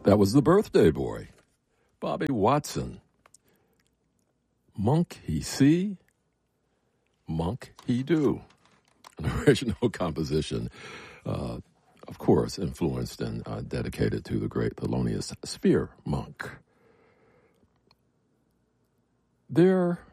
That was the birthday boy, Bobby Watson. Monk he see, monk he do. An original composition, of course, influenced and dedicated to the great Thelonious Spear Monk. There